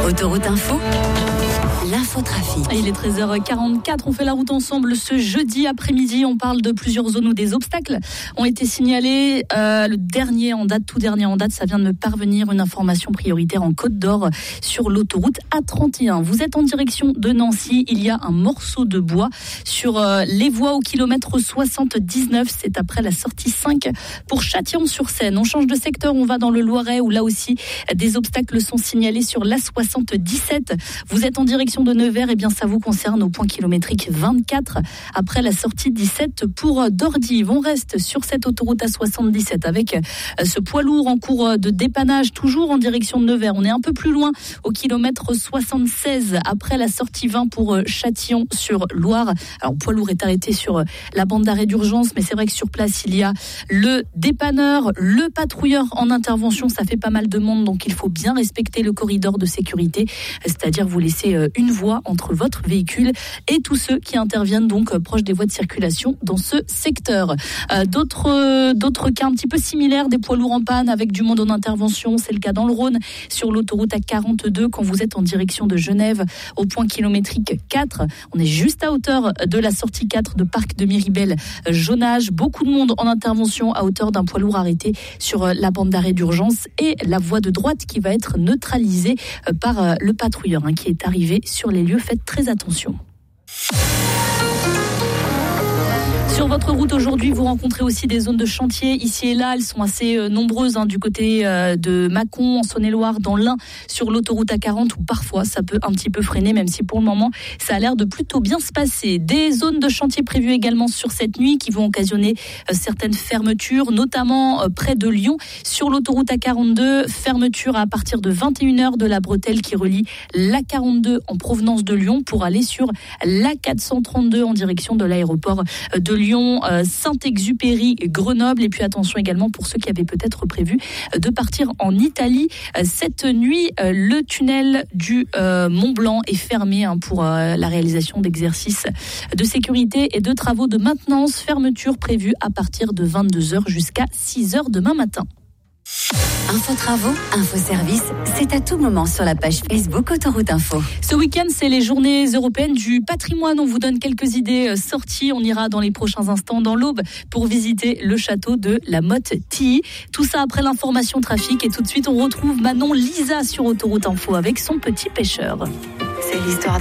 Autoroute Info, l'infotrafic. Il est 13h44, on fait la route ensemble ce jeudi après-midi. On parle de plusieurs zones où des obstacles ont été signalés. Le dernier en date, tout dernier en date, ça vient de me parvenir, une information prioritaire en Côte d'Or sur l'autoroute A31. Vous êtes en direction de Nancy, il y a un morceau de bois sur les voies au kilomètre 79. C'est après la sortie 5 pour Châtillon-sur-Seine. On change de secteur, on va dans le Loiret où là aussi des obstacles sont signalés sur l'A77. Vous êtes en direction de Nevers, et bien ça vous concerne au point kilométrique 24 après la sortie 17 pour Dordives. On reste sur cette autoroute A77 avec ce poids lourd en cours de dépannage toujours en direction de Nevers. On est un peu plus loin au kilomètre 76 après la sortie 20 pour Châtillon-sur-Loire. Alors poids lourd est arrêté sur la bande d'arrêt d'urgence, mais c'est vrai que sur place il y a le dépanneur, le patrouilleur en intervention. Ça fait pas mal de monde, donc il faut bien respecter le corridor de sécurité, c'est-à-dire vous laisser une voie entre votre véhicule et tous ceux qui interviennent donc proches des voies de circulation dans ce secteur. D'autres cas un petit peu similaires, des poids lourds en panne avec du monde en intervention. C'est le cas dans le Rhône sur l'autoroute A42 quand vous êtes en direction de Genève au point kilométrique 4. On est juste à hauteur de la sortie 4 de Parc de Miribel-Jonage. Beaucoup de monde en intervention à hauteur d'un poids lourd arrêté sur la bande d'arrêt d'urgence et la voie de droite qui va être neutralisée par le patrouilleur qui est arrivé sur les lieux. Faites très attention. Sur votre route aujourd'hui, vous rencontrez aussi des zones de chantier ici et là. Elles sont assez nombreuses du côté de Mâcon, en Saône-et-Loire, dans l'Ain, sur l'autoroute A40 où parfois ça peut un petit peu freiner, même si pour le moment ça a l'air de plutôt bien se passer. Des zones de chantier prévues également sur cette nuit qui vont occasionner certaines fermetures, notamment près de Lyon sur l'autoroute A42. Fermeture à partir de 21h de la bretelle qui relie l'A42 en provenance de Lyon pour aller sur l'A432 en direction de l'aéroport de Lyon. Saint-Exupéry, Grenoble, et puis attention également pour ceux qui avaient peut-être prévu de partir en Italie cette nuit. Le tunnel du Mont-Blanc est fermé pour la réalisation d'exercices de sécurité et de travaux de maintenance. Fermeture prévue à partir de 22h jusqu'à 6h demain matin. Info travaux, info service, c'est à tout moment sur la page Facebook Autoroute Info. Ce week-end, c'est les journées européennes du patrimoine. On vous donne quelques idées sorties. On ira dans les prochains instants dans l'Aube pour visiter le château de la Motte-Tilly. Tout ça après l'information trafic. Et tout de suite, on retrouve Manon Lisa sur Autoroute Info avec son petit pêcheur. C'est l'histoire